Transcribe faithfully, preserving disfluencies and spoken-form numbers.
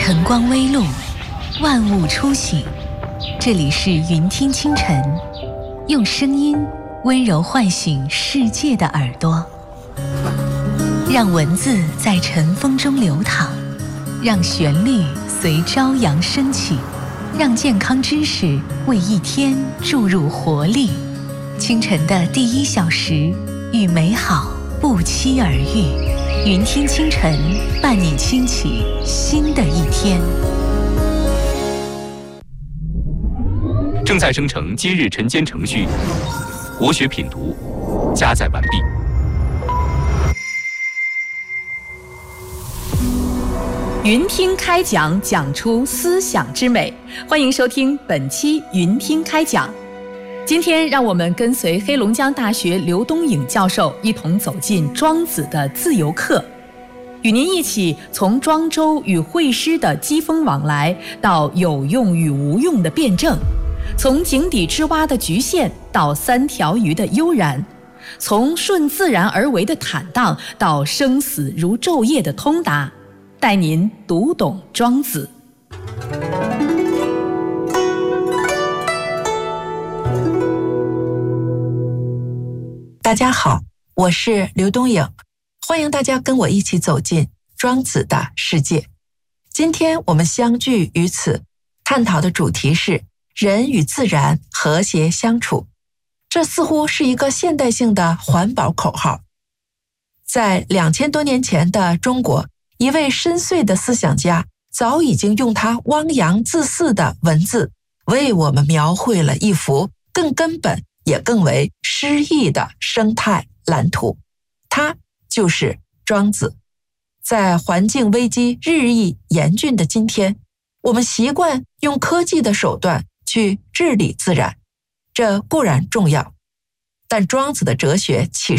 晨光微露，万物初醒。这里是云听清晨，用声音温柔唤醒世界的耳朵，让文字在晨风中流淌，让旋律随朝阳升起，让健康知识为一天注入活力。清晨的第一小时，与美好不期而遇。云听清晨，伴你轻启新的一天。 正在生成今日晨间程序，国学品读加载完毕。 云听开讲，讲出思想之美。欢迎收听本期云听开讲。今天让我们跟随黑龙江大学刘东颖教授一同走进庄子的自由课，与您一起从庄周与惠施的机锋往来，到有用与无用的辩证，从井底之蛙的局限到三条鱼的悠然，从顺自然而为的坦荡到生死如昼夜的通达，带您读懂庄子。 大家好，我是刘东颖，欢迎大家跟我一起走进庄子的世界。今天我们相聚于此，探讨的主题是人与自然和谐相处。这似乎是一个现代性的环保口号。在两千多年前的中国，一位深邃的思想家早已经用他汪洋恣肆的文字，为我们描绘了一幅更根本也更为诗意的生态蓝图。他就是庄子。在环境危机日益严峻的今天，我们习惯用科技的手段去治理自然，这固然重要，但庄子的哲学启